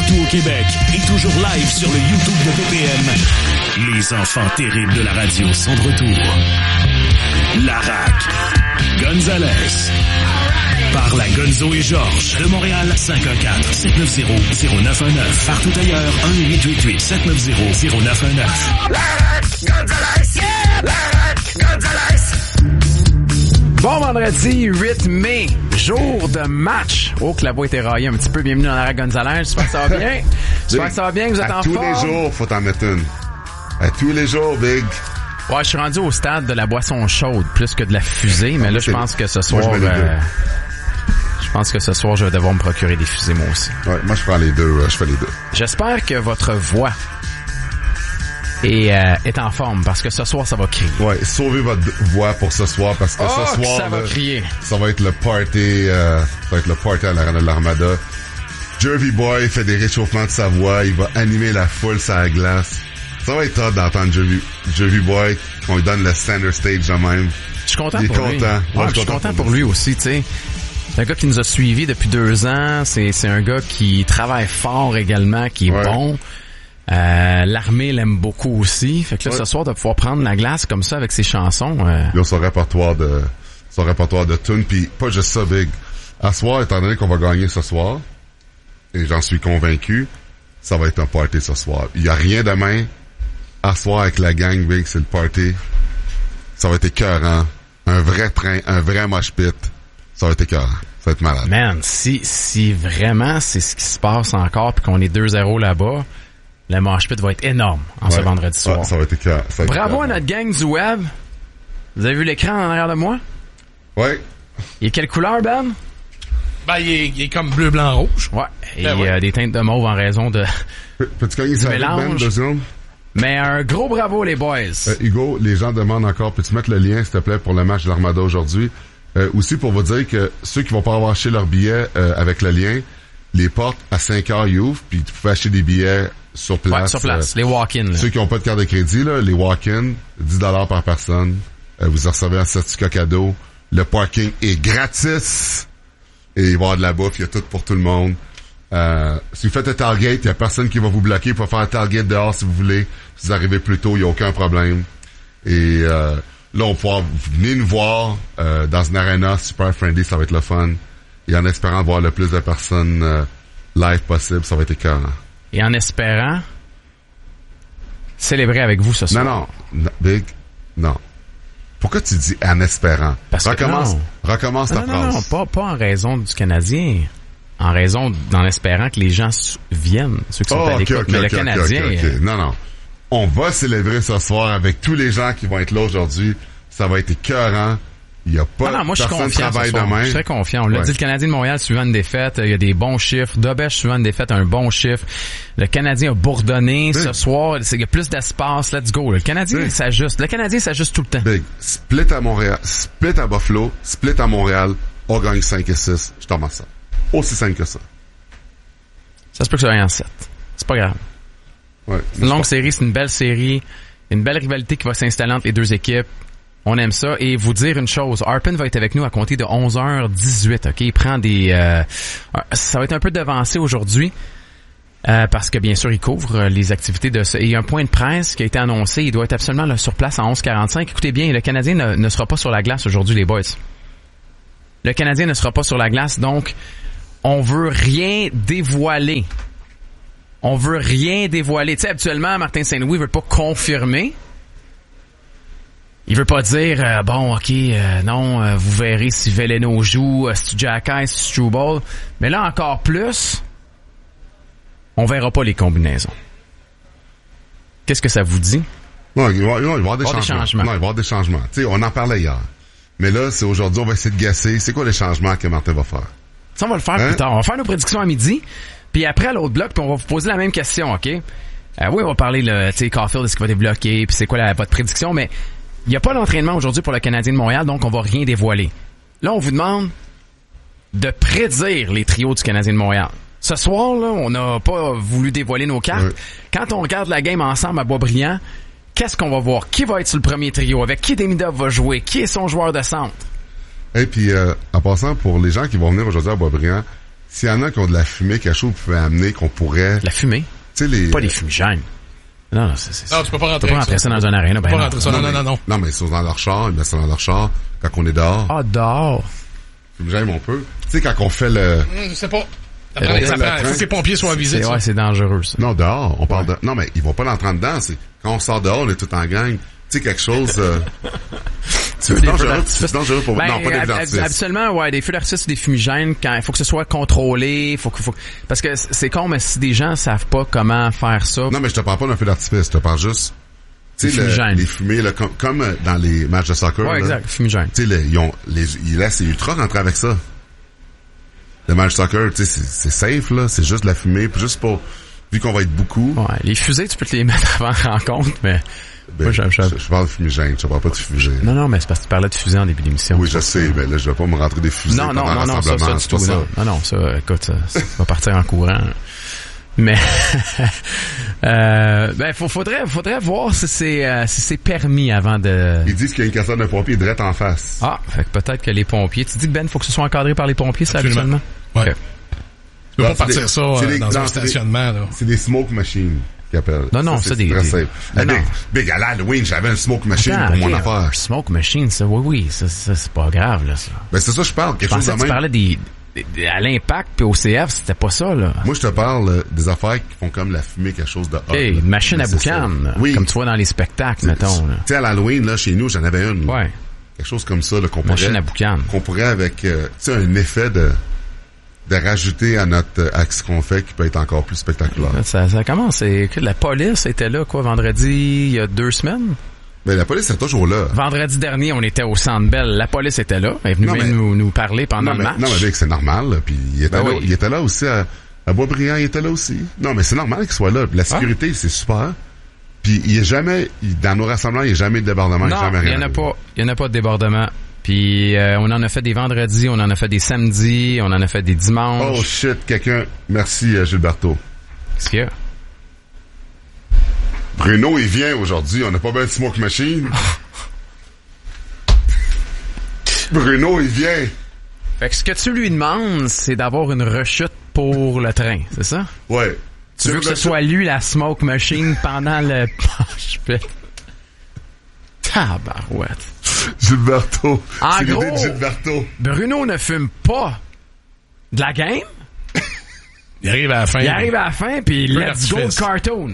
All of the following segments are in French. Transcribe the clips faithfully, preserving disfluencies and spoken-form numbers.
partout au Québec et toujours live sur le YouTube de P P M. Les enfants terribles de la radio sont de retour. Larac, Gonzalez, par la Gonzo et Georges de Montréal, cinq un quatre, sept neuf zéro, zéro neuf un neuf. Partout ailleurs, un huit huit huit, sept neuf zéro, zéro neuf un neuf. Larac, Gonzalez, yeah! Larac, Gonzalez. Bon vendredi huit mai, jour de match. Oh, que la voix était raillée un petit peu. Bienvenue dans Larac Gonzalez. J'espère que ça va bien. J'espère que ça va bien, que vous êtes à en tous forme. les jours, faut t'en mettre une. À tous les jours, Big. Ouais, je suis rendu au stade de la boisson chaude plus que de la fusée, mais Ah, là, c'est... je pense que ce moi, soir... je, euh, je pense que ce soir, je vais devoir me procurer des fusées, moi aussi. Ouais, moi, je prends les deux. Euh, je fais les deux. J'espère que votre voix est, euh, est en forme, parce que ce soir, ça va crier. Ouais, sauvez votre voix pour ce soir, parce que oh, ce soir, ça va là, crier. Ça va être le party, euh, ça va être le party à l'Arena de l'Armada. Jervy Boy fait des réchauffements de sa voix, il va animer la foule sur la glace. Ça va être hot d'entendre Jervy, Jervy Boy, qu'on lui donne le center stage de même. Je suis content il est pour content. lui. Ouais, Ouais, je je suis content content pour pour lui aussi, tu sais. C'est un gars qui nous a suivis depuis deux ans. C'est, c'est un gars qui travaille fort également, qui est ouais. bon. Euh, l'armée l'aime beaucoup aussi. Fait que là, ouais. ce soir, de pouvoir prendre la glace comme ça avec ses chansons. Euh... Ils ont son répertoire de, son répertoire de tunes. Puis pas juste ça, Big. À soir, étant donné qu'on va gagner ce soir, et j'en suis convaincu, ça va être un party ce soir. Il y a rien demain. À soir avec la gang, Big, c'est le party. Ça va être écœurant. Un vrai train, un vrai mosh pit. Ça va être écœurant. Ça va être malade. Man, si, si vraiment c'est ce qui se passe encore puis qu'on est deux zéro là-bas, le mosh pit va être énorme en ouais. ce vendredi soir. Ouais, ça va être écœurant. Ça va être Bravo écœurant. à notre gang du web. Vous avez vu l'écran en arrière de moi? Ouais. Il est quelle couleur, Ben? Ben, il est, il est comme bleu, blanc, rouge. Ouais. Et ben ouais. euh, des teintes de mauve en raison de... Peux-tu gagner ça avec Ben, deux secondes? Mais un gros bravo, les boys. Euh, Hugo, les gens demandent encore, peux-tu mettre le lien, s'il te plaît, pour le match de l'Armada aujourd'hui? Euh, aussi, pour vous dire que ceux qui vont pas avoir acheté leur billet euh, avec le lien, les portes à cinq heures, ils ouvrent, puis tu pouvez acheter des billets sur place. Ouais, sur place, euh, les walk-in. Là. Ceux qui n'ont pas de carte de crédit, là, les walk-in, dix dollars par personne. Euh, vous recevez un certificat cadeau. Le parking est gratis. Et il va y avoir de la bouffe, il y a tout pour tout le monde. Euh, si vous faites un tailgate, il y a personne qui va vous bloquer. Vous pouvez faire un tailgate dehors si vous voulez. Si vous arrivez plus tôt, il n'y a aucun problème. Et euh, là, on va pouvoir venir nous voir euh, dans une arena super friendly, ça va être le fun. Et en espérant voir le plus de personnes euh, live possible, ça va être écœurant. Et en espérant célébrer avec vous ce soir. Non, non, Big, non. Pourquoi tu dis en espérant? Parce recommence, que non. recommence ta non, phrase. Non, non, pas, pas en raison du Canadien. En raison, en espérant que les gens viennent, ceux qui sont oh, à okay, l'écoute. okay, Mais okay, le Canadien... Okay, okay, okay. Non, non. On va célébrer ce soir avec tous les gens qui vont être là aujourd'hui. Ça va être écœurant. Il n'y a pas ah non, moi, je suis personne confiant travaille ce soir. demain. Je suis très confiant. On l'a ouais. dit, le Canadien de Montréal, suivant une défaite, il y a des bons chiffres. Dobèche, suivant une défaite, un bon chiffre. Le Canadien a bourdonné. Oui. Ce soir, il y a plus d'espace. Let's go. Le Canadien oui. s'ajuste. Le Canadien s'ajuste tout le temps. Big. Split à Montréal, split à Buffalo, split à Montréal. On gagne cinq et six. Je t'en ça. Aussi simple que ça. Ça se peut que ça aille en sept. C'est pas grave. Ouais, c'est une longue pas... série, c'est une belle série. Une belle rivalité qui va s'installer entre les deux équipes. On aime ça. Et vous dire une chose, Arpin va être avec nous à compter de onze heures dix-huit, OK? Il prend des... Euh, ça va être un peu devancé aujourd'hui euh, parce que, bien sûr, il couvre les activités de... Ce, il y a un point de presse qui a été annoncé. Il doit être absolument là, sur place à onze quarante-cinq. Écoutez bien, le Canadien ne, ne sera pas sur la glace aujourd'hui, les boys. Le Canadien ne sera pas sur la glace, donc on veut rien dévoiler. On veut rien dévoiler. Tu sais, habituellement, Martin Saint-Louis veut pas confirmer. Il veut pas dire, euh, bon, OK, euh, non, euh, vous verrez si Veleno joue, euh, si Jacky, si Struble. Mais là, encore plus, on verra pas les combinaisons. Qu'est-ce que ça vous dit? Non, il va, il va y avoir des, avoir changements. des changements. Non, il va y avoir des changements. Tu sais, on en parlait hier. Mais là, c'est aujourd'hui, on va essayer de gasser. C'est quoi les changements que Martin va faire? Ça, on va le faire hein? plus tard. On va faire nos prédictions à midi. Puis après, à l'autre bloc, puis on va vous poser la même question, OK? Euh, oui, on va parler, tu sais, Caulfield, est-ce qu'il va débloquer, puis c'est quoi la, votre prédiction, mais il n'y a pas d'entraînement aujourd'hui pour le Canadien de Montréal, donc on va rien dévoiler. Là, on vous demande de prédire les trios du Canadien de Montréal. Ce soir, là, on n'a pas voulu dévoiler nos cartes. Oui. Quand on regarde la game ensemble à Boisbriand, qu'est-ce qu'on va voir? Qui va être sur le premier trio? Avec qui Demidov va jouer? Qui est son joueur de centre? Et puis, euh, en passant, pour les gens qui vont venir aujourd'hui à Boisbriand, s'il y en a qui ont de la fumée, quelque chose que vous pouvez amener, qu'on pourrait... La fumée? Tu sais, les... Pas des fumigènes. Non, non, c'est, c'est, Non, tu peux pas rentrer tu peux pas rentrer ça dans un aréna. Ben pas non. rentrer ça, non, non, non, non. Non, mais ils sont dans leur char, ils mettent ça dans leur char. Quand on est dehors, Ah, dehors. fumigène, on peut. Tu sais, quand on fait le... Hum, Je sais pas. Ça Euh, prend- ça le prend- train. faut que les pompiers soient avisés. C'est, ça. ouais, c'est dangereux, ça. Non, dehors, on parle de... Non, mais ils vont pas l'entrer dedans, c'est... Quand on sort dehors, on est tout en gang. Tu sais, quelque chose... Euh... c'est Des feux dangereux, d'artifice. c'est dangereux pour... Ben, non, pas des feux hab- d'artifice. Habituellement, ouais, des feux d'artifice, des fumigènes, quand il faut que ce soit contrôlé, faut que, faut, parce que c'est con, mais si des gens savent pas comment faire ça. Non, mais je te parle pas d'un feu d'artifice, je te parle juste... Tu Des sais, le- fumigènes. les fumées, là, comme, comme euh, dans les matchs de soccer. Ouais, là. exact, fumigène. Tu sais, le- ils, ont, les, ils laissent les ultras rentrer avec ça. Le match de soccer, tu sais, c'est, c'est safe, là. C'est juste de la fumée, puis juste pour... Vu qu'on va être beaucoup... Ouais, les fusées, tu peux te les mettre avant la rencontre, mais... Ben, Moi, j'aime- j'aime- je, je parle de fumigène, je parle pas de fusée. Non, non, mais c'est parce que tu parlais de fusée en début d'émission. Oui, je sais, mais là, je vais pas me rentrer des fusées Non, non, pendant non, non, ça, rassemblement, ça, c'est du pas tout, ça. non. Non, non, ça, écoute, ça, ça va partir en courant. Mais, euh, ben, faut, faudrait, faudrait voir si c'est, euh, si c'est permis avant de... Ils disent qu'il y a une caserne de pompiers direct en face. Ah, fait que peut-être que les pompiers, tu dis que Ben, faut que ce soit encadré par les pompiers, ça, Absolument. habituellement? Ouais. Ok. Tu peux Ah, pas c'est partir des- ça c'est euh, des- dans non, un c'est des- stationnement, là. C'est des smoke machines qu'ils appellent. Non, non, c'est ça, des- très des- safe. Non, Eh, non. Big, Big, à l'Halloween, j'avais une smoke machine Attends, pour mon ok, affaire. un Smoke machine, ça, oui, oui, ça, ça c'est pas grave, là, ça. Ben, c'est ça que je parle, quelque Je chose pensais de que tu même. parlais des, des- des- à l'impact puis au C F, c'était pas ça, là. Moi, je te parle euh, des affaires qui font comme la fumée, quelque chose de hot. Hey, là. une machine Mais à c'est boucan, ça. là, Oui. comme tu vois dans les spectacles, Tu mettons, là. sais, à l'Halloween, là, chez nous, j'en avais une. Ouais, Quelque chose comme ça, là, qu'on machine à pourrait, boucan. qu'on pourrait avec, euh, tu sais, un effet de, de rajouter à notre, euh, à ce qu'on fait qui peut être encore plus spectaculaire. Ça, ça commence, c'est que la police était là, quoi, vendredi, il y a deux semaines? Mais la police est toujours là. Vendredi dernier, on était au Centre Bell, la police était là, elle est venue Non, même mais- nous, nous parler pendant Non, le mais, match. non, mais Vic, c'est normal, là. Puis il était Ben là, oui. il était là aussi à, à Boisbriand, il était là aussi. Non, mais c'est normal qu'il soit là. Puis la sécurité, c'est super. Puis il y a jamais, il- dans nos rassemblements, il n'y a jamais de débordement, il n'y a Non, jamais il rien. y en a pas, il y en a pas de débordement. Puis euh, on en a fait des vendredis, on en a fait des samedis, on en a fait des Oh dimanches. shit, quelqu'un. Merci, euh, Gilberto. Qu'est-ce qu'il y a? Bruno, il vient aujourd'hui. On n'a pas bien de smoke machine. Bruno, il vient. Fait que ce que tu lui demandes, c'est d'avoir une rechute pour le train, c'est ça? Ouais. Tu veux que ce soit lui la smoke machine pendant le punch pit? Tabarouette. Gilberto. En c'est gros- l'idée de Gilberto. Bruno ne fume pas de la game. Il arrive à la fin. Il arrive à la fin, puis Peu let's go d'artifice. cartoon.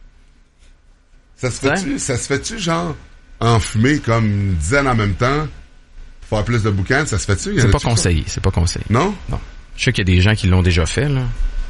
Ça se fait-tu, ça se fait-tu, genre, enfumer comme une dizaine en même temps, pour faire plus de boucans, ça se fait-tu? Y en C'est pas a-tu, ça? conseillé, c'est pas conseillé. Non? Non. Je sais qu'il y a des gens qui l'ont déjà fait, là.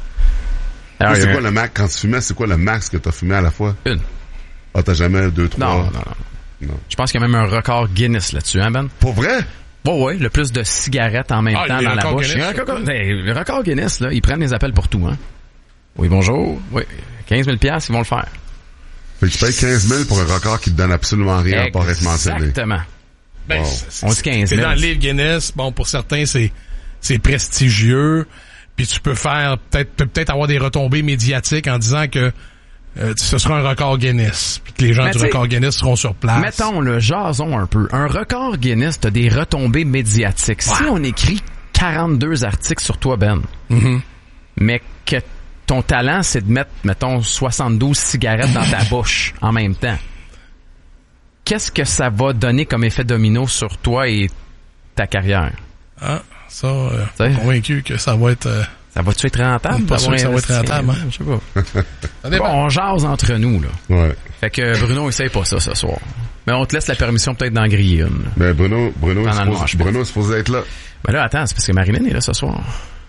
Alors, Mais il y c'est a quoi le max, quand tu fumais, c'est quoi le max que t'as fumé à la fois? une. Ah, t'as jamais deux, trois? Non, non, non. Non. Je pense qu'il y a même un record Guinness là-dessus, hein, Ben? Pour vrai? Bon, ouais, le plus de cigarettes en même Ah, temps il y a dans le la record bouche. Guinness, Il y a un record- hey, le record Guinness, là, ils prennent les appels pour tout, hein. Oui, bonjour. Oui, quinze mille piastres, ils vont le faire. Fait que tu payes quinze mille pour un record qui te donne absolument rien à part être mentionné. Exactement. Ben, Wow. c'est- On dit quinze c'est mille. dans le livre Guinness. Bon, pour certains, c'est c'est prestigieux. Puis tu peux faire peut-être peut- peut-être avoir des retombées médiatiques en disant que euh, ce sera un record Guinness. Puis que les gens Mais du t'sais, record Guinness seront sur place. Mettons le jason un peu. Un record Guinness, t'as des retombées médiatiques. Si on écrit quarante-deux articles sur toi, Ben, Mhm. mais que ton talent, c'est de mettre, mettons, soixante-douze cigarettes dans ta bouche en même temps, qu'est-ce que ça va donner comme effet domino sur toi et ta carrière? Ah, ça, euh, T'sais. convaincu que ça va être... euh, Ça va-tu être rentable? Pas sûr d'avoir que ça va être investi? rentable, hein. Je sais pas. ça dépend. Bon, on jase entre nous, là. Ouais. Fait que Bruno, essaye pas ça ce soir. Mais on te laisse la permission peut-être d'en griller une. là. Mais Bruno, Bruno, est Pendant le supposé, mosh pit. Bruno est supposé être là. Ben là, attends, c'est parce que Marilyn est là ce soir.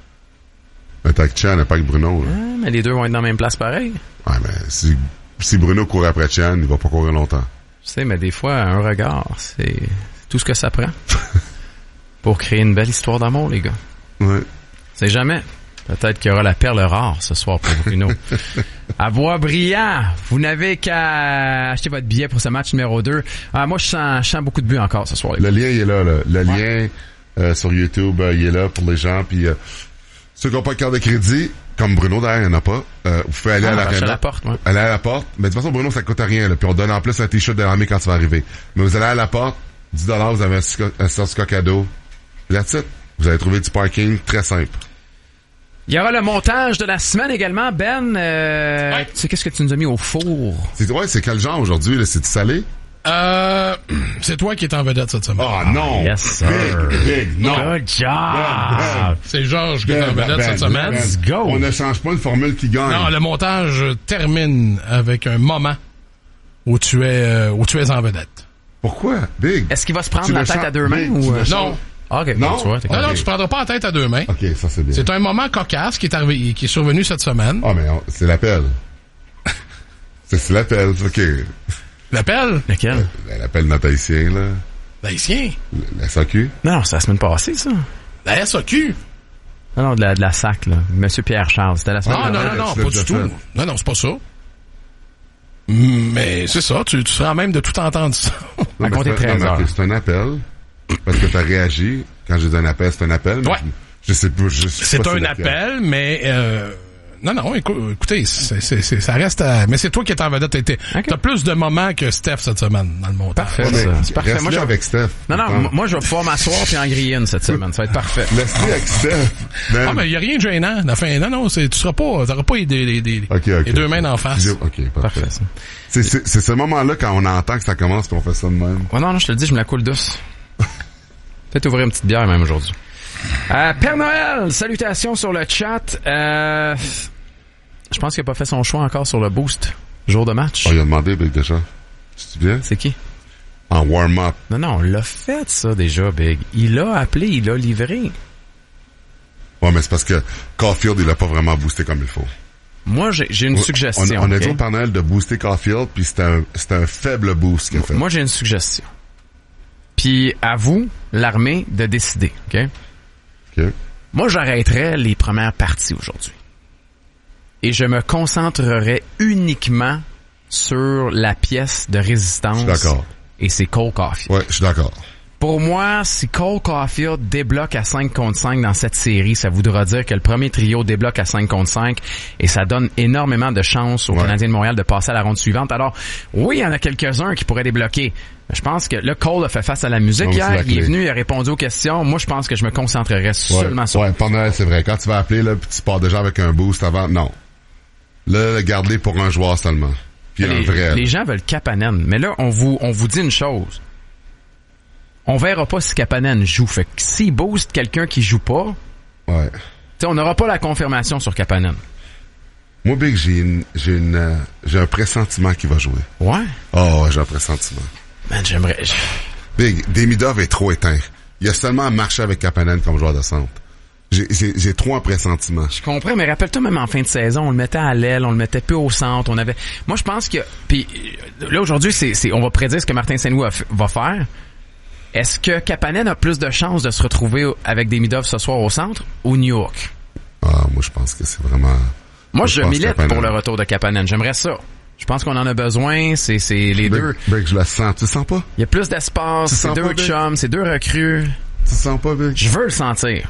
Mais t'as que Chan, pas avec Bruno, là. Ah, mais les deux vont être dans la même place pareil. Ouais, mais si, si Bruno court après Chan, il va pas courir longtemps. Tu sais, mais des fois, un regard, c'est tout ce que ça prend pour créer une belle histoire d'amour, les gars. Ouais. C'est jamais. Peut-être qu'il y aura la perle rare ce soir pour Bruno. À Boisbriand, vous n'avez qu'à acheter votre billet pour ce match numéro deux. Ah, moi, je sens, je sens beaucoup de buts encore ce soir. les gars. Le lien, il est là, là. Le Ouais. lien euh, sur YouTube, euh, il est là pour les gens. Puis euh, ceux qui n'ont pas de carte de crédit, comme Bruno, d'ailleurs, il n'y en a pas, euh, vous pouvez aller Ah, à je suis à l'arena. la porte, ouais. Aller à la porte. Mais de toute façon, Bruno, ça coûte rien. Là. Puis on donne en plus un t-shirt de l'armée quand tu vas arriver. Mais vous allez à la porte, dix dollars, vous avez un, certificat- un certificat cadeau. That's it. Vous allez trouver du parking très simple. Il y aura le montage de la semaine également. Ben, euh, Ouais. tu sais qu'est-ce que tu nous as mis au four? C'est, ouais, c'est quel genre aujourd'hui, là? C'est-tu salé? Euh, c'est toi qui es en vedette cette semaine. Ah, non! yes, sir. Big, big, non! Good job! Ben, C'est Georges qui est en ben, vedette ben, cette semaine. ben, Let's go. On ne change pas une formule qui gagne. Non, le montage termine avec un moment où tu es, euh, où tu es en vedette. Pourquoi? Big. Est-ce qu'il va se prendre Tu la le tête chantes, à deux mains Big, ou... tu le euh, chantes. Non. Ah, ok, Non? bon, tu vois, t'es Non, non, correct. tu prendras pas la tête à deux mains. OK, ça c'est bien. C'est un moment cocasse qui est arrivé, qui est survenu cette semaine. Ah, mais on- c'est l'appel. c'est, c'est l'appel, OK. L'appel, Lequel? L'appel notre haïtien, là. l'haïtien, La S A Q. Non, non, c'est la semaine passée, ça. la S A Q. Non, non, de la, de la S A C, là. Monsieur Pierre Charles, c'était la semaine Ah, non, dernière. non, non, tu l'as pas déjà du tout. fait. Non, non, c'est pas ça. Mais c'est ça, tu, tu seras même de tout entendre ça. Non, À mais compter c'est un- treize non, mais heures. c'est un appel. Parce que t'as réagi. Quand j'ai dit un appel, c'est un appel. mais Ouais. Je, je sais pas. Je sais C'est pas un lequel. appel, mais euh, non, non, écou- écoutez, c'est, c'est, c'est- ça reste à... Mais c'est toi qui es en vedette. T'as, été- Ok. t'as plus de moments que Steph cette semaine dans le montage. Parfait, Ouais, mais ça. C'est parfait. reste Moi, là je... avec Steph. Non, non, Attends. m- moi, je vais pouvoir m'asseoir puis en griller une cette semaine. Ça va être parfait. Laisse-le avec Steph. Ben, Ah, mais il y a rien de gênant. La fin, non, non, c'est, tu seras pas, t'auras pas les, les, les, OK, OK. les deux mains en face. J'ai- OK, parfait. Parfait, ça. C'est, c'est, c'est ce moment-là quand on entend que ça commence qu'on fait ça de même. Ouais, non, non, je te le dis, je me la coule douce. Peut-être ouvrir une petite bière même aujourd'hui. Euh, Père Noël, salutations sur le chat. Euh, je pense qu'il a pas fait son choix encore sur le boost. Jour de match. Oh, il a demandé, Big Deschamps. Tu te souviens? C'est qui? En warm-up. Non, non, on l'a fait, ça, déjà, Big. Il a appelé, il a livré. Ouais, mais c'est parce que Caulfield, il a pas vraiment boosté comme il faut. Moi, j'ai, j'ai une On- suggestion. On, on a ok? dit au Père Noël de booster Caulfield, puis c'était un, c'était un faible boost qu'il a fait. Moi, j'ai une suggestion. Puis, à vous, l'armée, de décider, OK? OK. Moi, j'arrêterais les premières parties aujourd'hui. Et je me concentrerai uniquement sur la pièce de résistance. Je suis d'accord. Et c'est Cole Caulfield. Ouais, je suis d'accord. Pour moi, si Cole Caulfield débloque à cinq contre cinq dans cette série, ça voudra dire que le premier trio débloque à cinq contre cinq et ça donne énormément de chances aux Ouais. Canadiens de Montréal de passer à la ronde suivante. Alors, oui, il y en a quelques-uns qui pourraient débloquer. Mais je pense que le Cole a fait face à la musique Non, c'est hier. la Il est clé. venu, il a répondu aux questions. Moi, je pense que je me concentrerai seulement Ouais, sur ouais, pendant Noël, c'est vrai. Quand tu vas appeler, là, puis tu pars déjà avec un boost avant, non. Là, garde-les pour un joueur seulement. Puis un les, vrai. les gens veulent Kapanen. Mais là, on vous, on vous dit une chose. On verra pas si Kapanen joue. Fait que s'il booste quelqu'un qui joue pas, Ouais. tu sais, on n'aura pas la confirmation sur Kapanen. Moi, Big, j'ai une, j'ai une, euh, j'ai un pressentiment qui va jouer. Ouais. Oh, ouais, j'ai un pressentiment. Man, j'aimerais... Big, Demidov est trop éteint. Il a seulement marché avec Kapanen comme joueur de centre. J'ai, j'ai, j'ai trop un pressentiment. Je comprends, mais rappelle-toi, même en fin de saison, on le mettait à l'aile, on le mettait peu au centre, on avait... Moi, je pense que... Puis là, aujourd'hui, c'est, c'est, on va prédire ce que Martin Saint-Louis a f- va faire. Est-ce que Kapanen a plus de chances de se retrouver au- avec Demidov ce soir au centre ou New York? Ah, moi, je pense que c'est vraiment... Moi, je je pense milite Kapanen. pour le retour de Kapanen. J'aimerais ça. Je pense qu'on en a besoin. C'est, c'est les Big, deux. Big, je le sens. Tu le sens pas? Il y a plus d'espace. Tu C'est sens deux pas, Big? chums. C'est deux recrues. Tu le sens pas, Big? Je veux le sentir.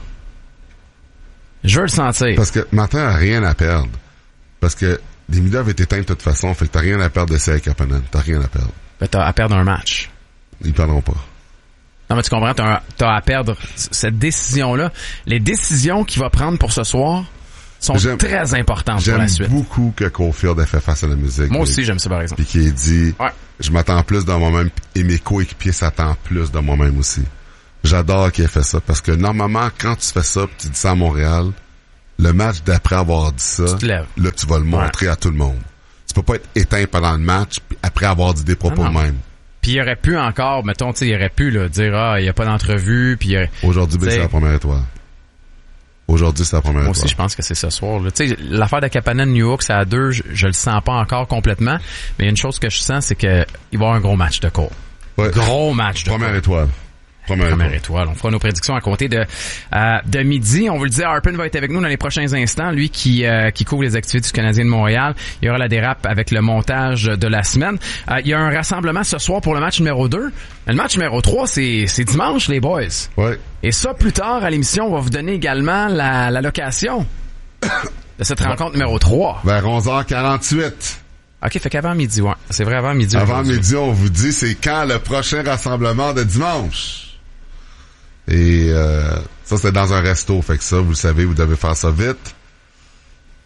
Je veux le sentir. Parce que Martin a rien à perdre. Parce que Demidov est éteint de toute façon. Fait que t'as rien à perdre d'essayer avec Kapanen. T'as rien à perdre. Ben, t'as à perdre un match. Ils perdront pas. Non, mais tu comprends, t'as, un- t'as à perdre c- cette décision-là. Les décisions qu'il va prendre pour ce soir sont J'aime- très importantes pour J'aime la suite. beaucoup que Caulfield ait fait face à la musique. Moi Big. aussi, j'aime ça, par exemple. Puis qu'il ait dit, Ouais. je m'attends plus de moi-même et mes coéquipiers s'attendent plus de moi-même aussi. J'adore qu'il ait fait ça parce que normalement, quand tu fais ça, pis tu dis ça à Montréal, le match d'après avoir dit ça, Tu te lèves. là, tu vas le montrer à tout le monde. Tu peux pas être éteint pendant le match puis après avoir dit des propos Ah non. même. Puis il aurait pu encore, mettons, tu sais, il aurait pu là, dire, ah, il n'y a pas d'entrevue, puis il aurait- Aujourd'hui, Big, T'sais- c'est la première étoile. Aujourd'hui, c'est la première Moi étoile. aussi, je pense que c'est ce soir. Là. Tu sais, l'affaire de Kapanen New York, c'est à deux, je, je le sens pas encore complètement. Mais il y a une chose que je sens, c'est que il va y avoir un gros match de Cole. Ouais. Gros match de Première Cole. étoile. Première, Première étoile. étoile. On fera nos prédictions à compter de euh, de midi. On vous le dit, Harpin va être avec nous dans les prochains instants. Lui qui euh, qui couvre les activités du Canadien de Montréal. Il y aura la dérape avec le montage de la semaine. Euh, il y a un rassemblement ce soir pour le match numéro deux. Le match numéro trois, c'est c'est dimanche, les boys. Ouais. Et ça, plus tard à l'émission, on va vous donner également la, la location de cette rencontre numéro trois. Vers onze heures quarante-huit. OK, fait qu'avant midi, ouais. C'est vrai, avant midi. Avant aujourd'hui. midi, on vous dit c'est quand le prochain rassemblement de dimanche. Et euh, ça, c'est dans un resto. Fait que ça, vous le savez, vous devez faire ça vite.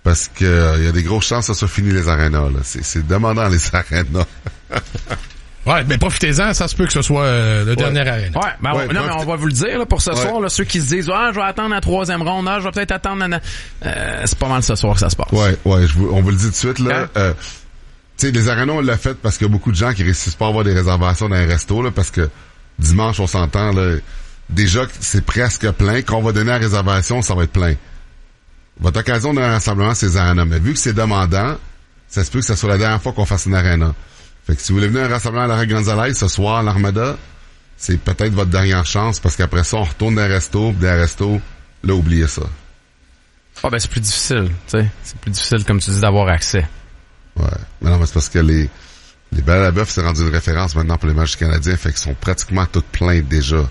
Parce que il euh, y a des grosses chances que ça soit fini les arénas. Là. C'est, c'est demandant les arénas. Ouais, mais profitez-en, ça se peut que ce soit euh, le ouais. dernier arène. Ouais, ben ouais, on, non, mais on va vous le dire là, pour ce ouais. soir, là, ceux qui se disent ah, je vais attendre la troisième ronde, ah, je vais peut-être attendre la... euh, c'est pas mal ce soir que ça se passe. Ouais, ouais, je vous, on vous le dit tout de suite là. Hein? Euh, tu sais, les arénas on l'a fait parce qu'il y a beaucoup de gens qui réussissent pas à avoir des réservations dans un resto là, parce que dimanche on s'entend là, déjà que c'est presque plein. Quand on va donner la réservation, ça va être plein. Votre occasion d'un rassemblement, c'est les arénas. Mais vu que c'est demandant, ça se peut que ça soit la dernière fois qu'on fasse une aréna. Fait que si vous voulez venir à un rassemblement à la Gonzalez ce soir à l'Armada, c'est peut-être votre dernière chance parce qu'après ça, on retourne dans un resto, pis dans un resto, là, oubliez ça. Ah ben c'est plus difficile, tu sais. C'est plus difficile, comme tu dis, d'avoir accès. Ouais. Mais non, mais c'est parce que les, les Belles à la Bœuf, c'est rendu une référence maintenant pour les matchs canadiens, fait qu'ils sont pratiquement toutes pleins déjà.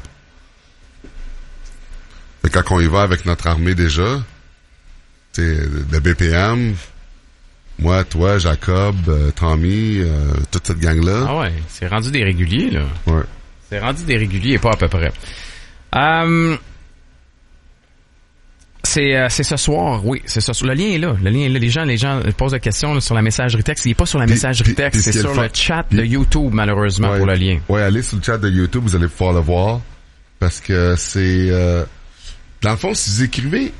Fait que quand on y va avec notre armée déjà, tu sais, de B P M, moi, toi, Jacob, euh, Tommy, euh, toute cette gang-là. Ah ouais, c'est rendu des réguliers, là. Ouais. C'est rendu des réguliers, pas à peu près. Euh, c'est, euh, c'est ce soir, oui, c'est ce soir. Le lien est là. Le lien est là. Les gens, les gens posent des questions là, sur la messagerie texte. Il n'est pas sur la Puis, messagerie puis, texte, puis c'est sur le le fa- chat puis, de YouTube, malheureusement, ouais, pour le lien. Ouais, allez sur le chat de YouTube, vous allez pouvoir le voir. Parce que c'est... Euh, dans le fond, si vous écrivez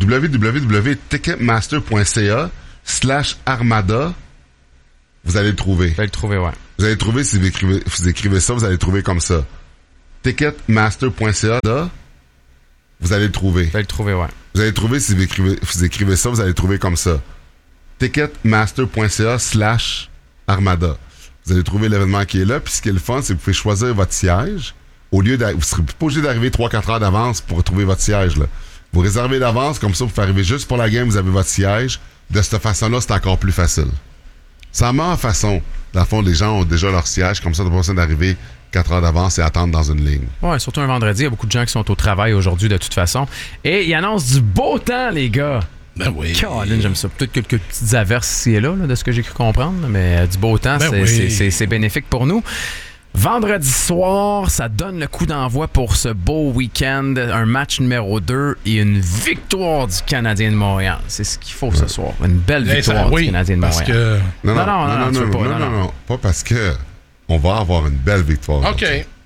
www.ticketmaster.ca slash armada, vous allez le trouver. Vous allez le trouver, ouais. Vous allez le trouver si vous écrivez, vous écrivez ça, vous allez le trouver comme ça. ticketmaster.ca, vous allez le trouver. Vous allez le trouver, ouais. Vous allez le trouver si vous écrivez, vous écrivez ça, vous allez le trouver comme ça. ticketmaster.ca slash armada. Vous allez trouver l'événement qui est là, puis ce qui est le fun, c'est que vous pouvez choisir votre siège. Au lieu de, vous serez pas obligé d'arriver trois quatre heures d'avance pour trouver votre siège, là. Vous réservez d'avance, comme ça, vous pouvez arriver juste pour la game, vous avez votre siège. De cette façon-là, c'est encore plus facile. C'est la meilleure façon. Dans le fond, les gens ont déjà leur siège, comme ça, t'as pas besoin d'arriver quatre heures d'avance et attendre dans une ligne. Ouais, surtout un vendredi, il y a beaucoup de gens qui sont au travail aujourd'hui, de toute façon. Et il annonce du beau temps, les gars. Ben oui. Caroline, j'aime ça. Peut-être quelques petites averses ici et là, là de ce que j'ai cru comprendre, mais euh, du beau temps, Ben c'est, oui. c'est, c'est, c'est bénéfique pour nous. Vendredi soir, ça donne le coup d'envoi pour ce beau week-end. Un match numéro deux et une victoire du Canadien de Montréal. C'est ce qu'il faut ce soir. Une belle Ben, victoire ça, du oui, Canadien de parce Montréal. que... Non, non, Non, non, non, non, tu non, veux pas, non, non, non, non. non. Pas parce que on va avoir une belle victoire. OK.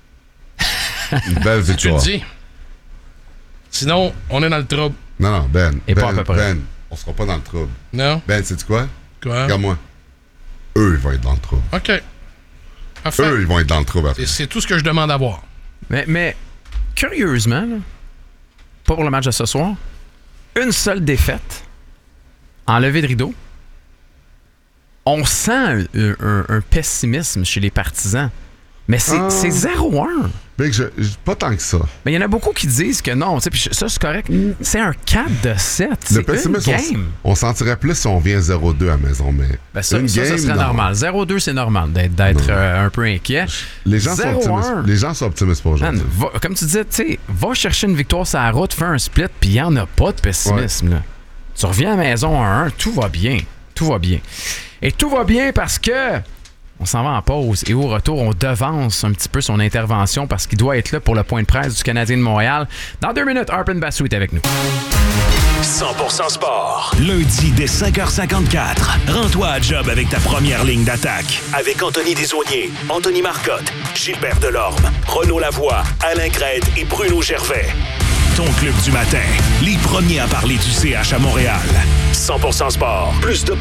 Une belle Tu le victoire. dis. Sinon, on est dans le trouble. Non, non, Ben. Et Ben, pas à peu près. Ben, on sera pas dans le trouble. Non? Ben, sais-tu quoi? Quoi? Regarde-moi. Eux, ils vont être dans le trouble. OK. Parfait. Eux, ils vont être dans le trouble après. C'est, c'est tout ce que je demande à voir. Mais, mais curieusement, là, pas pour le match de ce soir, une seule défaite en levée de rideau. On sent un, un- un pessimisme chez les partisans. Mais c'est, Ah. c'est zéro un. Ben, je, je- pas tant que ça. Mais il y en a beaucoup qui disent que non. tu sais, puis ça, c'est correct. C'est un quatre de sept. Le C'est une pessimisme, game. on, on sentirait plus si on vient zéro deux à la maison, mais Ben ça, une ça, game, ça serait non. normal. zéro deux, c'est normal d'être, d'être Non. euh, un peu inquiet. Les gens, sont zéro optimistes, un. les gens sont optimistes pour Man, aujourd'hui. va- comme tu disais, tu sais, va chercher une victoire sur la route, fais un split, puis il n'y en a pas de pessimisme. Là. Tu reviens à la maison à un, tout va bien. Tout va bien. Et tout va bien parce que on s'en va en pause et au retour, on devance un petit peu son intervention parce qu'il doit être là pour le point de presse du Canadien de Montréal. Dans deux minutes, Arpin Bassou est avec nous. cent pour cent sport. Lundi dès cinq heures cinquante-quatre. Rends-toi à job avec ta première ligne d'attaque. Avec Anthony Desaulniers, Anthony Marcotte, Gilbert Delorme, Renaud Lavoie, Alain Crête et Bruno Gervais. Ton club du matin. Les premiers à parler du C H à Montréal. cent pour cent sport. Plus de